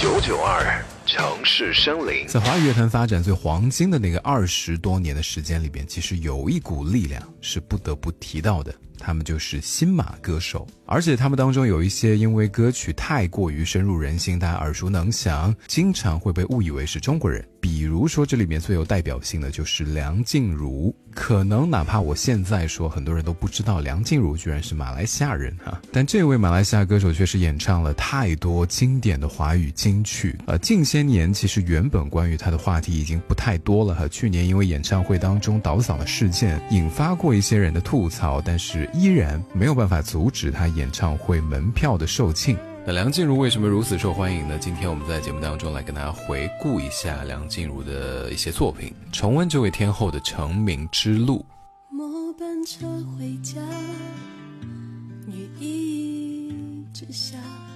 992城市生灵。 在华语乐坛发展最黄金的那个20多年的时间里边，其实有一股力量是不得不提到的，他们就是新马歌手。而且他们当中有一些因为歌曲太过于深入人心，大家耳熟能详，经常会被误以为是中国人。比如说这里面最有代表性的就是梁静茹，可能哪怕我现在说很多人都不知道梁静茹居然是马来西亚人啊，但这位马来西亚歌手却是演唱了太多经典的华语金曲。近些年其实原本关于他的话题已经不太多了，去年因为演唱会当中倒嗓的事件引发过一些人的吐槽，但是依然没有办法阻止他演唱会门票的售罄。那梁静茹为什么如此受欢迎呢？今天我们在节目当中来跟大家回顾一下梁静茹的一些作品，重温这位天后的成名之路。 末班车回家，雨一直下，